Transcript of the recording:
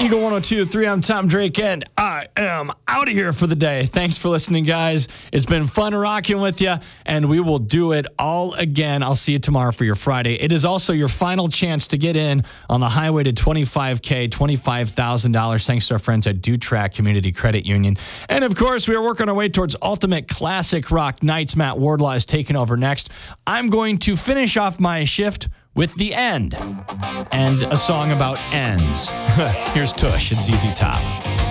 Eagle 102.3, I'm Tom Drake, and I am out of here for the day. Thanks for listening, guys. It's been fun rocking with you, and we will do it all again. I'll see you tomorrow for your Friday. It is also your final chance to get in on the highway to $25K, $25,000, thanks to our friends at DuTrack Community Credit Union. And, of course, we are working our way towards Ultimate Classic Rock Nights. Matt Wardlaw is taking over next. I'm going to finish off my shift with The End and a song about ends. Here's Tush and ZZ Top.